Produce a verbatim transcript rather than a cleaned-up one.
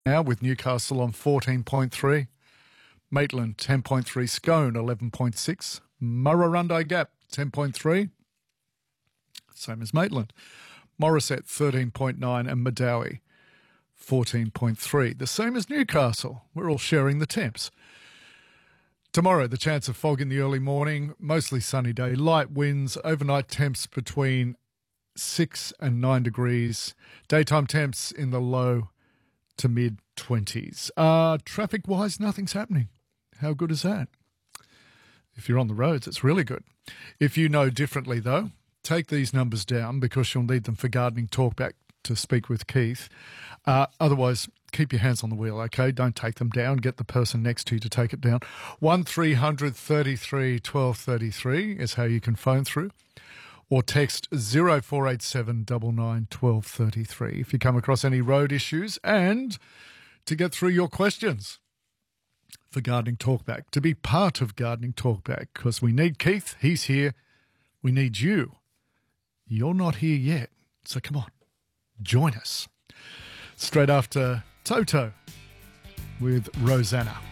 Now with Newcastle on fourteen point three, Maitland ten point three, Scone eleven point six, Murrurundi Gap ten point three, same as Maitland, Morisset thirteen point nine and Madawi fourteen point three, the same as Newcastle. We're all sharing the temps. Tomorrow, the chance of fog in the early morning, mostly sunny day, light winds, overnight temps between six and nine degrees, daytime temps in the low to mid-twenties. Uh, traffic-wise, nothing's happening. How good is that? If you're on the roads, it's really good. If you know differently, though, take these numbers down because you'll need them for Gardening Talkback to speak with Keith. Uh, otherwise, keep your hands on the wheel, okay? Don't take them down. Get the person next to you to take it down. one three hundred thirty-three twelve thirty-three is how you can phone through. Or text zero four eight seven nine nine one two three three if you come across any road issues and to get through your questions for Gardening Talkback, to be part of Gardening Talkback, because we need Keith. He's here. We need you. You're not here yet, so come on, join us. Straight after Toto with Rosanna.